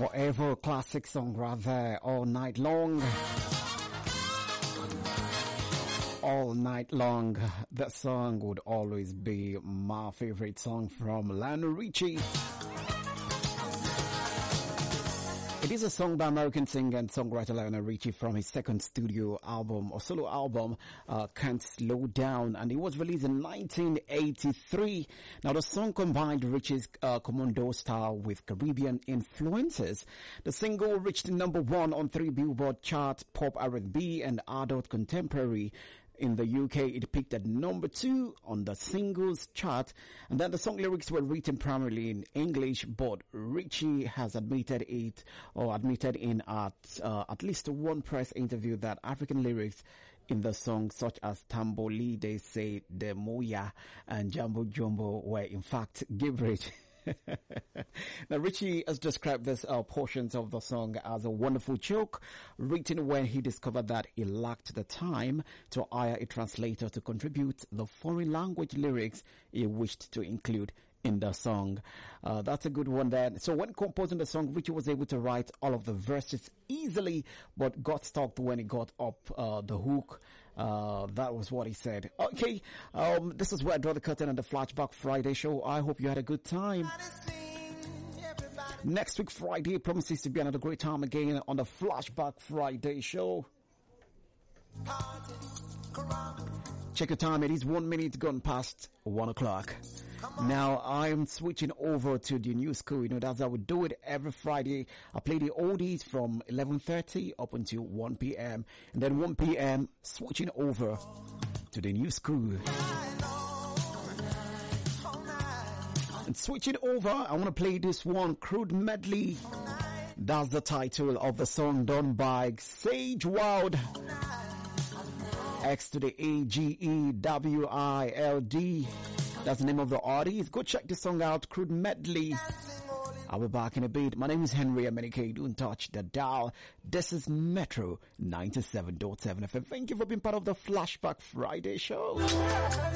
Forever classic song right there, all night long. All night long, that song would always be my favorite song from Lionel Richie. It is a song by American singer and songwriter Lionel Richie from his second studio album or solo album, Can't Slow Down, and it was released in 1983. Now the song combined Richie's commando style with Caribbean influences. The single reached number 1 on 3 Billboard charts, pop R&B and adult contemporary. In the UK, it peaked at number 2 on the singles chart, and then the song lyrics were written primarily in English, but Richie has admitted in at least one press interview that African lyrics in the song, such as Tamboli, They Say, De Moya, and Jambo Jumbo, were in fact gibberish. Now, Richie has described this portions of the song as a wonderful joke written when he discovered that he lacked the time to hire a translator to contribute the foreign language lyrics he wished to include in the song. That's a good one there. So when composing the song, Richie was able to write all of the verses easily, but got stuck when he got up the hook. That was what he said. Okay, this is where I draw the curtain on the Flashback Friday show. I hope you had a good time. Next week Friday promises to be another great time again on the Flashback Friday show. Check your time, it is 1 minute gone past 1 o'clock. Now I'm switching over to the new school. You know, that's how we do it every Friday. I play the oldies from 11:30 up until 1 p.m. and then 1 p.m. switching over to the new school. And switching over, I want to play this one, Crude Medley. That's the title of the song, done by Sage Wild. X to the AGEWILD. That's the name of the artist. Go check this song out, Crude Medley. I'll be back in a bit. My name is Henry Amenike. Don't touch the dial. This is Metro 97.7 FM. Thank you for being part of the Flashback Friday show.